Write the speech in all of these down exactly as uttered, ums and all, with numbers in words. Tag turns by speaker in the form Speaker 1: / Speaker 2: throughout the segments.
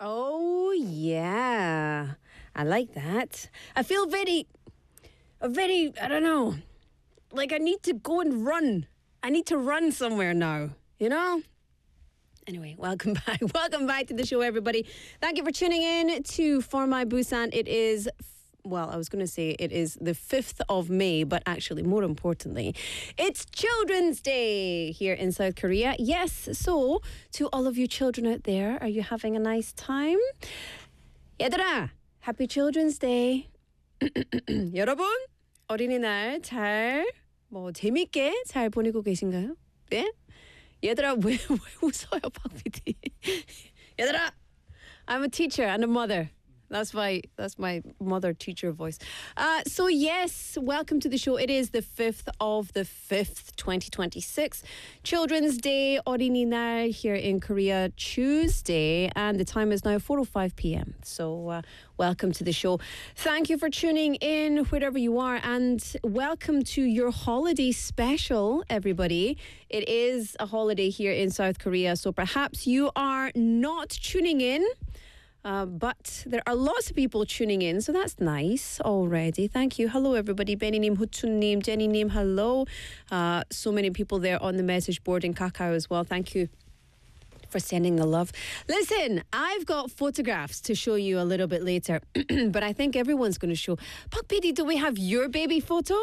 Speaker 1: Oh, yeah. I like that. I feel very, a very, I don't know, like I need to go and run. I need to run somewhere now, you know? Anyway, welcome back. Welcome back to the show, everybody. Thank you for tuning in to For My Busan. It is, well, I was going to say it is the fifth of May, but actually, more importantly, it's Children's Day here in South Korea. Yes, so to all of you children out there, are you having a nice time? 얘들아, Happy Children's Day. 여러분, 어린이날 잘, 뭐 재밌게 잘 보내고 계신가요? 네? 얘들아, 왜, 왜 웃어요, 박피디? 얘들아, I'm a teacher and a mother. That's my that's my mother teacher voice. Uh, so yes, welcome to the show. It is the fifth of the fifth, twenty twenty-six, Children's Day, 어린이날 here in Korea, Tuesday, and the time is now four oh five p.m. So uh, welcome to the show. Thank you for tuning in wherever you are, and welcome to your holiday special, everybody. It is a holiday here in South Korea, so perhaps you are not tuning in. Uh, but there are lots of people tuning in, so that's nice already. Thank you. Hello, everybody. Benny-nim, Hutsun-nim, Jenny-nim, hello. Uh, so many people there on the message board in Kakao as well. Thank you for sending the love. Listen, I've got photographs to show you a little bit later, but I think everyone's going to show. Pak Pidi, do we have your baby photo?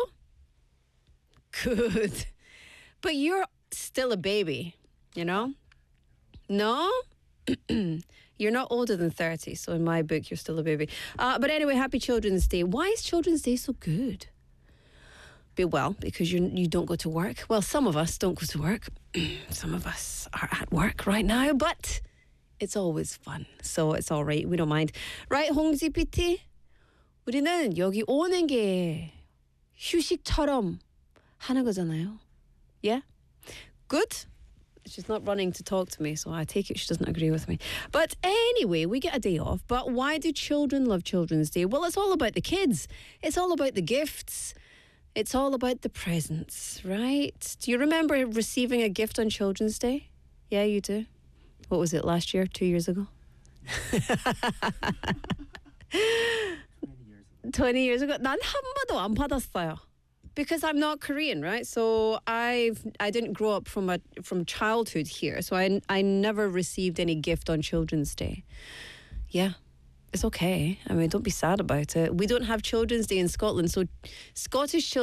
Speaker 1: Good. But you're still a baby, you know? No? You're not older than thirty, so in my book, you're still a baby. Uh, but anyway, happy Children's Day. Why is Children's Day so good? Be well, because you you don't go to work. Well, some of us don't go to work. Some of us are at work right now, but it's always fun. So it's all right. We don't mind. Right, 홍지 피티? 우리는 여기 오는 게 휴식처럼 하는 거잖아요. Yeah? Good? She's not running to talk to me, so I take it she doesn't agree with me. But anyway, we get a day off. But why do children love Children's Day? Well, it's all about the kids. It's all about the gifts. It's all about the presents, right? Do you remember receiving a gift on Children's Day? Yeah, you do. What was it, last year? Two years ago? twenty years ago. 난 한 번도 안 받았어요. Because I'm not Korean, right? So I've I didn't grow up from a from childhood here, so I I never received any gift on Children's Day. Yeah, it's okay. I mean, don't be sad about it. We don't have Children's Day in Scotland, so Scottish children.